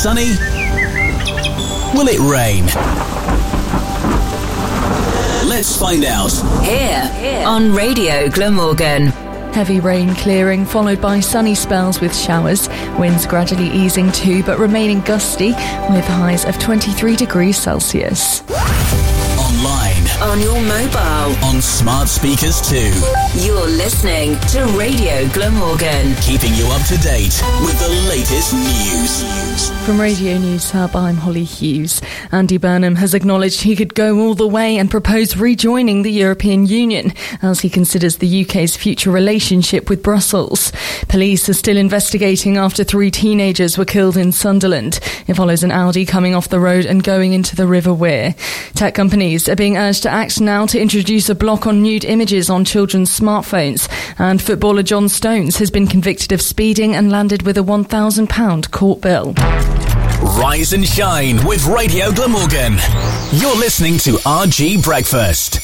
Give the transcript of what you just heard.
sunny? Will it rain? Let's find out. Here on Radio Glamorgan. Heavy rain clearing, followed by sunny spells with showers. Winds gradually easing too, but remaining gusty, with highs of 23 degrees Celsius. Online. On your mobile. On smart speakers too. You're listening to Radio Glamorgan. Keeping you up to date with the latest news. From Radio News Hub, I'm Holly Hughes. Andy Burnham has acknowledged he could go all the way and propose rejoining the European Union as he considers the UK's future relationship with Brussels. Police are still investigating after 3 teenagers were killed in Sunderland. It follows an Audi coming off the road and going into the River Wear. Tech companies are being urged to act now to introduce a block on nude images on children's smartphones. And footballer John Stones has been convicted of speeding and landed with a £1,000 court bill. Rise and shine with Radio Glamorgan. You're listening to RG Breakfast.